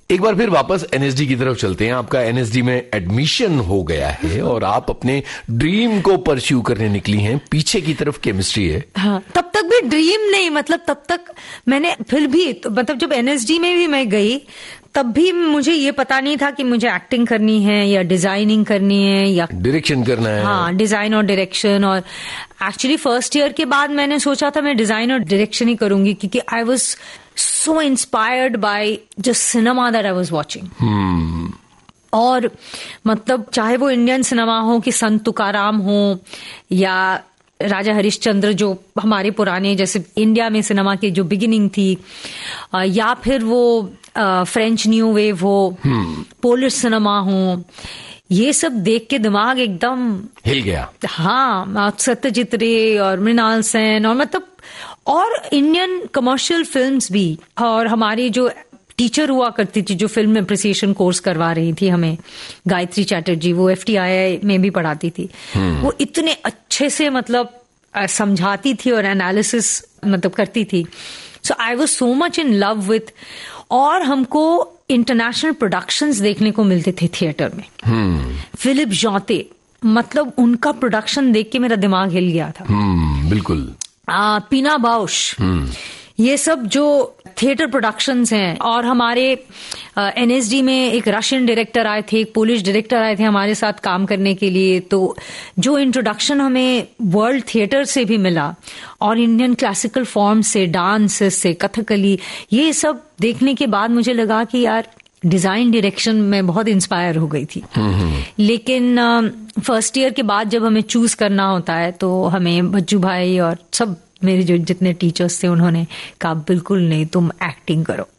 एक बार फिर वापस एनएसडी की तरफ चलते हैं। आपका एनएसडी में एडमिशन हो गया है और आप अपने ड्रीम को परस्यू करने निकली हैं। पीछे की तरफ केमिस्ट्री है। हाँ, तब तक भी ड्रीम नहीं, मतलब तब तक मैंने फिर भी मतलब जब एनएसडी में भी मैं गई तब भी मुझे ये पता नहीं था कि मुझे एक्टिंग करनी है या डिजाइनिंग करनी है या डायरेक्शन करना है। हाँ, डिजाइन और डायरेक्शन। और एक्चुअली फर्स्ट ईयर के बाद मैंने सोचा था मैं डिजाइन और डायरेक्शन ही करूंगी, क्योंकि I was so inspired by just cinema that I was watching. और मतलब चाहे वो इंडियन सिनेमा हो कि संत तुकाराम हो या राजा हरिश्चंद्र, जो हमारे पुराने जैसे इंडिया में सिनेमा की जो बिगिनिंग थी, या फिर वो फ्रेंच न्यू वेव हो, पोलिश सिनेमा हो, ये सब देख के दिमाग एकदम हिल गया। हाँ, सत्यजीत रे और मृणाल सेन और मतलब और इंडियन कमर्शियल फिल्म्स भी। और हमारी जो टीचर हुआ करती थी जो फिल्म एप्रिसिएशन कोर्स करवा रही थी हमें, गायत्री चैटर्जी, वो FTII में भी पढ़ाती थी। वो इतने अच्छे से मतलब समझाती थी और एनालिसिस मतलब करती थी। सो I was so much in love with. और हमको इंटरनेशनल प्रोडक्शंस देखने को मिलते थे थिएटर में। फिलिप जॉते, मतलब उनका प्रोडक्शन देख के मेरा दिमाग हिल गया था। बिल्कुल। पीना बाउश, ये सब जो थिएटर प्रोडक्शंस हैं। और हमारे एनएसडी में एक रशियन डायरेक्टर आए थे, एक पोलिश डायरेक्टर आए थे हमारे साथ काम करने के लिए। तो जो इंट्रोडक्शन हमें वर्ल्ड थिएटर से भी मिला और इंडियन क्लासिकल फॉर्म से, डांस से, कथकली, ये सब देखने के बाद मुझे लगा कि यार डिजाइन डायरेक्शन में बहुत इंस्पायर हो गई थी। लेकिन फर्स्ट ईयर के बाद जब हमें चूज करना होता है तो हमें बच्चू भाई और सब मेरे जो जितने टीचर्स थे उन्होंने कहा बिल्कुल नहीं, तुम एक्टिंग करो।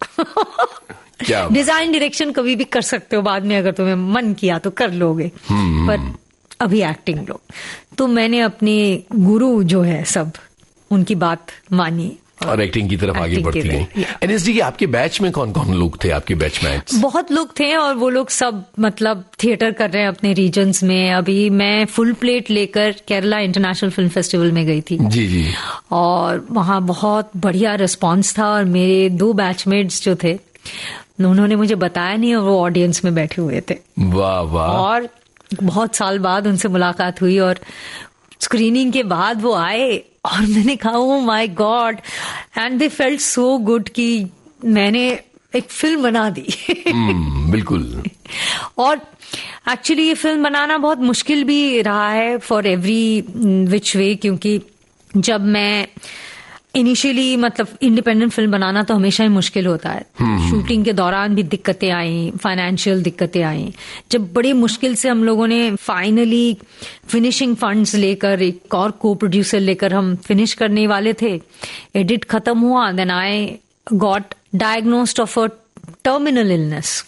डिजाइन डायरेक्शन कभी भी कर सकते हो बाद में, अगर तुम्हें मन किया तो कर लोगे, पर अभी एक्टिंग लो। तो मैंने अपने गुरु जो है सब, उनकी बात मानी और एक्टिंग की तरफ आगे बढ़ती गई। एनएसडी के आपके बैच में कौन कौन लोग थे? आपके बैचमेट्स बहुत लोग थे और वो लोग सब मतलब थिएटर कर रहे हैं अपने रीजन्स में। अभी मैं फुल प्लेट लेकर केरला इंटरनेशनल फिल्म फेस्टिवल में गई थी। जी। और वहां बहुत बढ़िया रिस्पॉन्स था। और मेरे 2 बैचमेट्स जो थे उन्होंने मुझे बताया नहीं और वो ऑडियंस में बैठे हुए थे। वाह वाह। और बहुत साल बाद उनसे मुलाकात हुई और स्क्रीनिंग के बाद वो आए और मैंने कहा oh my God, and they felt so good कि मैंने एक फिल्म बना दी। बिल्कुल। और एक्चुअली ये फिल्म बनाना बहुत मुश्किल भी रहा है फॉर एवरी विच वे, क्योंकि जब मैं इनिशियली मतलब इंडिपेंडेंट फिल्म बनाना तो हमेशा ही मुश्किल होता है। शूटिंग के दौरान भी दिक्कतें आई, फाइनेंशियल दिक्कतें आई। जब बड़ी मुश्किल से हम लोगों ने फाइनली फिनिशिंग फंड्स लेकर एक और को प्रोड्यूसर लेकर हम फिनिश करने वाले थे, एडिट खत्म हुआ, then I got diagnosed of a terminal illness.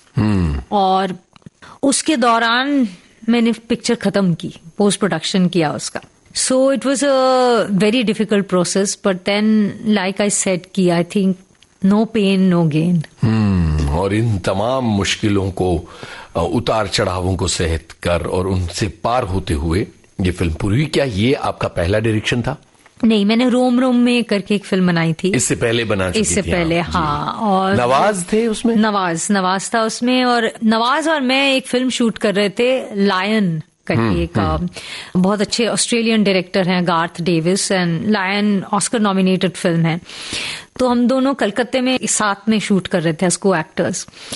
और उसके दौरान मैंने पिक्चर खत्म की, पोस्ट प्रोडक्शन किया उसका। So it was a very difficult process, but then like I said कि I think no pain no gain. और इन तमाम मुश्किलों को, उतार चढ़ावों को सहत कर और उनसे पार होते हुए ये फिल्म पूरी हुई। क्या ये आपका पहला डायरेक्शन था? नहीं, मैंने रोम रोम में करके एक फिल्म बनाई थी। इससे पहले बना चुकी थी? इससे पहले, हाँ। और नवाज थे उसमें? नवाज था उसमें। और नवाज और मैं एक फिल्म शूट कर रहे थे, लायन करके। एक बहुत अच्छे ऑस्ट्रेलियन डायरेक्टर हैं Garth Davis, and lion Oscar nominated film है। तो हम दोनों कलकत्ते में साथ में शूट कर रहे थे एज को एक्टर्स।